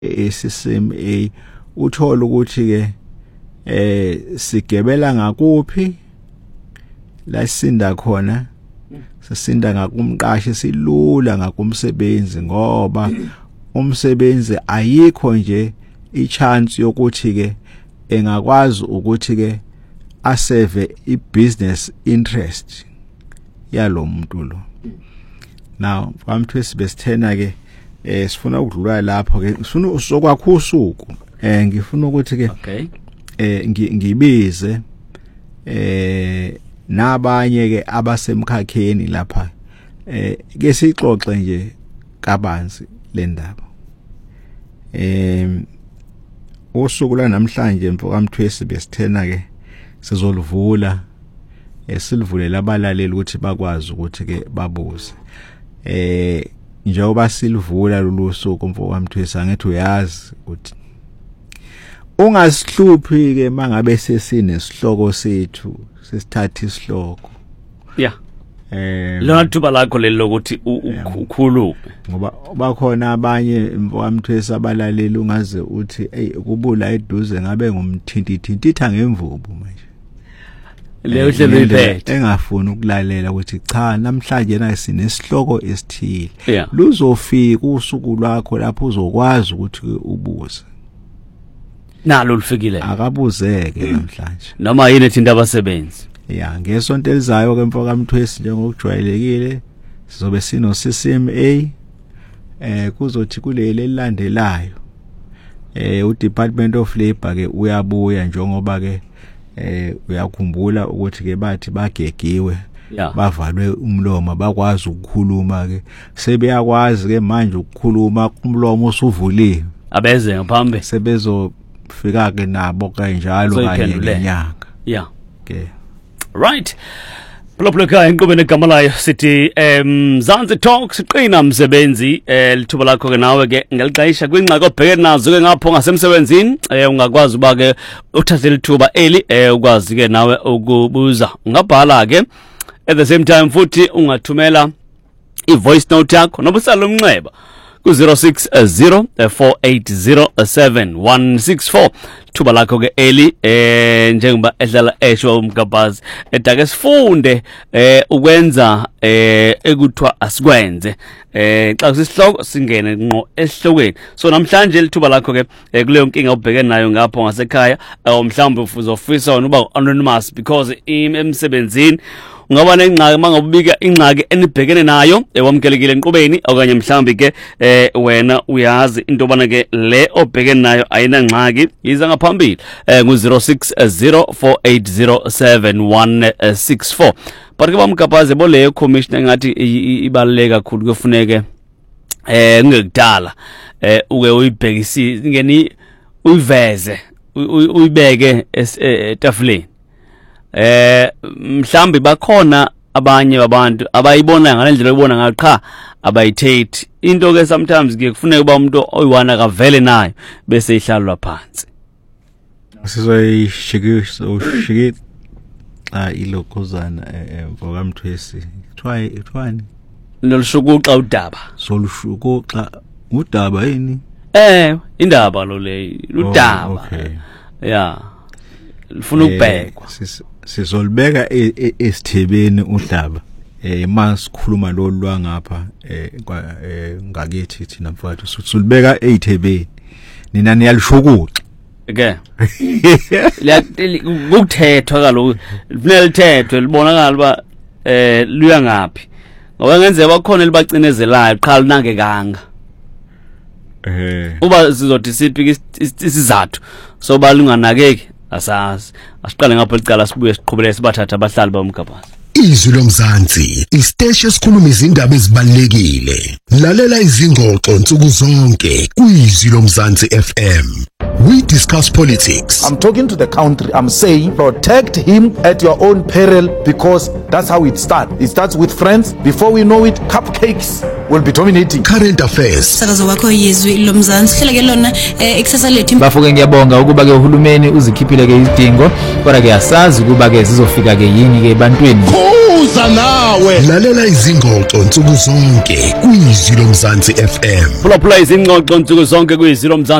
eCCMA uthola ukuthi ke sigebela ngakuphi la sinda khona sisinda ngakumqashi silula ngakumsebenzi ngoba umsebenzi ayikho nje ichance yokuthi ke engakwazi ukuthi ke aseve ibusiness interest yalomuntu lo. Now kwamthwesi besithena ke sifuna ukudlula lapho ke sifuna usokwakho usuku ngifuna ukuthi ke ngibize nabanye ke abasemkhakheni lapha ke sixoxe nje kabanzi le ndaba. Usuku la namhlanje mfokamthwesi besithena ke sizoluvula silivulele abalaleli ukuthi bakwazi ukuthi ke babuze. Njengoba silivula lolu suku mfokamthwesi angithi uyazi ukuthi ungasihluphi ke mangabe sesinesihloko sethu sesithatha isihloko. Yeah. Lona thuba lakho lelo ukuthi ukhulu ngoba bakhona abanye mfokamthwesi abalaleli ungaze uthi kubula eduze ngabe ngumthintithintitha ngemvubu manje. Leyo hlelo iphethe engafuni ukulalela ukuthi cha namhlanje na sinesihloko esithile yeah. Luzofika usuku lwakho lapho uzokwazi ukuthi ubuze nalo lifikile akabuzeke namhlanje noma yini ethinta abasebenzi. Yeah, ngesonto elizayo ke mfokamthwesi njengokujwayelekile sizobe sino CCMA kuzothi kuleli elilandelayo uDepartment of Labor ke uyabuya njengoba ke uyakhumbula ukuthi ke bathi bagegiwe yeah. Bavalwe umlomo bakwazi ukukhuluma ke sebeyakwazi ke manje ukukhuluma umlomo usuvuliwe abeze ngaphambi sebezofika ke nabo kanjalo kanye ngenyanga yeah okay right. Phlophloka inqobene igama layo sithi Mzansi Talks siqina msebenzi lithuba lakho ke nawe ke ngelixayisha kwingxaki obhekene nazo ke ngapho ngasemsebenzini ungakwazi uba ke uthathe lithuba eli ukwazi ke nawe ukubuza ungabhala ke at the same time futhi ungathumela ivoice note yakho nobusala umnxeba ku 0604807164 thuba lakho ke eli njengoba edlala esho umgabazi edake sifunde ukwenza ekuthiwa asikwenze xa sisihloko singene ngqo esihlokweni. So namhlanje lithuba lakho ke kuleyo nkinga ubhekene nayo ngapho ngasekhaya mhlawumbe uzofisa wena uba anonymous because emsebenzini ungaba nengxaki mangabubika ingxaki enibhekene nayo ewamkelekile enqubeni okanye mhlawumbe ke wena uyazi into bana ke le obhekene nayo ayina ngxaki yiza ngaphambili ngu 0604807164 but ke bamgabaze bole commissioner ngathi ibaluleka kakhulu kufuneke ngekudala uke uyibhekisi ngeni uyiveze uyibeke etafuleni. Mhlambi bakhona abanye babantu abayibona ngalendlela oyibona ngayo qha abayithethi into ke sometimes ke kufuneka uba umuntu oyiwana kavele nayo bese ihlalwa phansi sizoyishikisa ilokozana mfokamthwesi ithwani nolushukuxa udaba solushukuxa udaba yini indaba lo le udaba okay yeah lifuna ukubhekwa sizolibeka esithebeni udaba masikhuluma lo lwangapha ngakithi thina mfowethu sizolibeka ezithebeni nina niyalishukuxa okay ukuthethwa kaloku lifuneka lithethwe libonakala uba luya ngaphi ngoba ngenzeka bakhona libacinezelayo qha linangekanga uba sizothi siphi isizathu soba lunganakeki asazi asiqale ngapho licala sibuye siqhubele sibathatha abahlali bomgabazi. Izwi lomzansi isiteshi esikhuluma izindaba ezibalekile lalela izingxoxo nsuku zonke kwizwi lomzansi FM we discuss politics. I'm talking to the country. I'm saying protect him at your own peril, because that's how it starts. It starts with friends. Before we know it, cupcakes will be dominating. Current affairs. Sakazo wakho yizwi lomzansi hlelo ke lona eksasa lethu. Bafuke ngiyabonga ukuba ke uhulumeni uzikhiphile ke izidingo, kodwa ke asazi ukuba ke zizofika ke yini ke ebantwini. Kuza nawe. Lalela izingxoxo nsuku zonke kuyizwi lomzansi FM. Phula izingxoxo nsuku zonke kuyizwi lomzansi